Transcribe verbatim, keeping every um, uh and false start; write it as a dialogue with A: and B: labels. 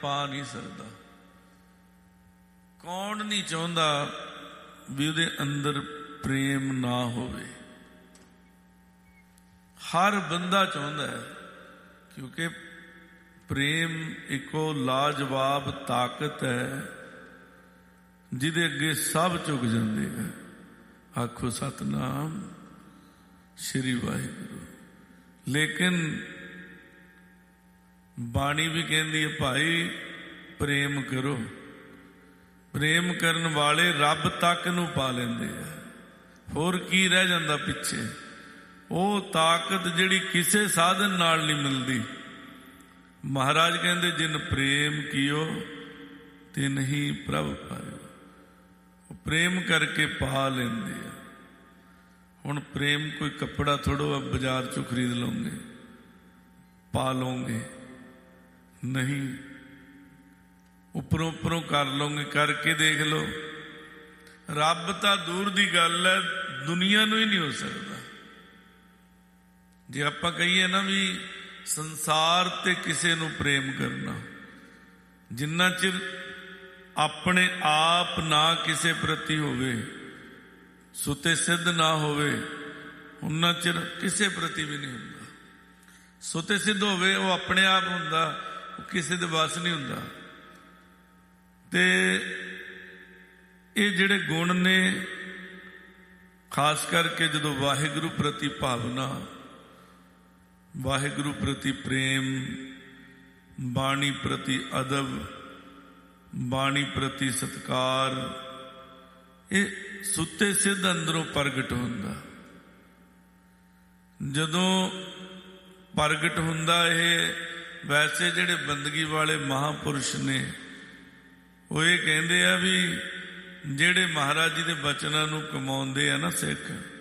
A: ਪਾ ਨਹੀਂ ਸਕਦਾ। ਕੌਣ ਨਹੀਂ ਚਾਹੁੰਦਾ ਵੀ ਉਹਦੇ ਅੰਦਰ ਪ੍ਰੇਮ ਨਾ ਹੋਵੇ? ਹਰ ਬੰਦਾ ਚਾਹੁੰਦਾ ਹੈ, ਕਿਉਂਕਿ ਪ੍ਰੇਮ ਇੱਕੋ ਲਾਜਵਾਬ ਤਾਕਤ ਹੈ ਜਿਹਦੇ ਅੱਗੇ ਸਭ ਝੁਕ ਜਾਂਦੇ ਹੈ। ਆਖੋ ਸਤਨਾਮ ਸ਼੍ਰੀ ਵਾਹਿਗੁਰੂ। ਲੇਕਿਨ ਬਾਣੀ ਵੀ ਕਹਿੰਦੀ ਹੈ ਭਾਈ ਪ੍ਰੇਮ ਕਰੋ। ਪ੍ਰੇਮ ਕਰਨ ਵਾਲੇ ਰੱਬ ਤੱਕ ਨੂੰ ਪਾ ਲੈਂਦੇ ਆ। ਹੋਰ ਕੀ ਰਹਿ ਜਾਂਦਾ ਪਿੱਛੇ? ਉਹ ਤਾਕਤ ਜਿਹੜੀ ਕਿਸੇ ਸਾਧਨ ਨਾਲ ਨਹੀਂ ਮਿਲਦੀ। ਮਹਾਰਾਜ ਕਹਿੰਦੇ ਜਿਨ ਪ੍ਰੇਮ ਕੀਓ ਤਿਨ ਹੀ ਪ੍ਰਭ ਪਾਇਓ। ਉਹ ਪ੍ਰੇਮ ਕਰਕੇ ਪਾ ਲੈਂਦੇ ਆ। ਹੁਣ ਪ੍ਰੇਮ ਕੋਈ ਕੱਪੜਾ ਥੋੜੋ ਬਾਜ਼ਾਰ ਚੋਂ ਖਰੀਦ ਲਓਗੇ, ਪਾ ਲਓਗੇ, ਨਹੀਂ। ਉੱਪਰੋਂ ਉੱਪਰੋਂ ਕਰ ਲਓਗੇ, ਕਰਕੇ ਦੇਖ ਲਓ। ਰੱਬ ਤਾਂ ਦੂਰ ਦੀ ਗੱਲ ਹੈ, ਦੁਨੀਆ ਨੂੰ ਹੀ ਨਹੀਂ ਹੋ ਸਕਦਾ। ਜੇ ਆਪਾਂ ਕਹੀਏ ਨਾ ਵੀ ਸੰਸਾਰ ਤੇ ਕਿਸੇ ਨੂੰ ਪ੍ਰੇਮ ਕਰਨਾ, ਜਿੰਨਾ ਚਿਰ ਆਪਣੇ ਆਪ ਨਾ ਕਿਸੇ ਪ੍ਰਤੀ ਹੋਵੇ, ਸੁਤੇ ਸਿੱਧ ਨਾ ਹੋਵੇ, ਉਹਨਾਂ ਚਿਰ ਕਿਸੇ ਪ੍ਰਤੀ ਵੀ ਨਹੀਂ ਹੁੰਦਾ। ਸੁਤੇ ਸਿੱਧ ਹੋਵੇ ਉਹ ਆਪਣੇ ਆਪ ਹੁੰਦਾ, ਉਹ ਕਿਸੇ ਦੇ ਵੱਸ ਨਹੀਂ ਹੁੰਦਾ। ਤੇ ਇਹ ਜਿਹੜੇ ਗੁਣ ਨੇ, ਖਾਸ ਕਰਕੇ ਜਦੋਂ ਵਾਹਿਗੁਰੂ ਪ੍ਰਤੀ ਭਾਵਨਾ, ਵਾਹਿਗੁਰੂ ਪ੍ਰਤੀ ਪ੍ਰੇਮ, ਬਾਣੀ ਪ੍ਰਤੀ ਅਦਬ, ਬਾਣੀ ਪ੍ਰਤੀ ਸਤਿਕਾਰ, ਇਹ ਸੁੱਤੇ ਸਿੱਧ ਅੰਦਰੋਂ ਪ੍ਰਗਟ ਹੁੰਦਾ। ਜਦੋਂ ਪ੍ਰਗਟ ਹੁੰਦਾ ਇਹ, ਵੈਸੇ ਜਿਹੜੇ ਬੰਦਗੀ ਵਾਲੇ ਮਹਾਂਪੁਰਸ਼ ਨੇ ਉਹ ਇਹ ਕਹਿੰਦੇ ਆ ਵੀ ਜਿਹੜੇ ਮਹਾਰਾਜ ਜੀ ਦੇ ਬਚਨਾਂ ਨੂੰ ਕਮਾਉਂਦੇ ਆ ਨਾ ਸਿੱਖ,